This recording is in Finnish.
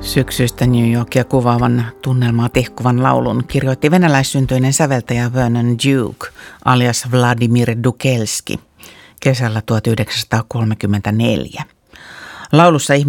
Syksyistä New Yorkia kuvaavan tunnelmaa tihkuvan laulun kirjoitti venäläissyntyinen säveltäjä Vernon Duke alias Vladimir Dukelski kesällä 1934. Laulussa